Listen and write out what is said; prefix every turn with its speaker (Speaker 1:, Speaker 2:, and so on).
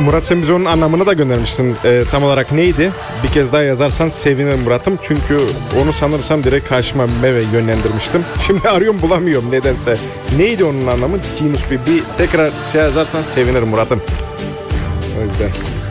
Speaker 1: Murat, sen bize onun anlamını da göndermiştin. Tam olarak neydi? Bir kez daha yazarsan sevinirim Murat'ım. Çünkü onu sanırsam direkt karşıma Meve yönlendirmiştim. Şimdi arıyorum bulamıyorum nedense. Neydi onun anlamı? Cinus bir tekrar yazarsan sevinirim Murat'ım. O yüzden.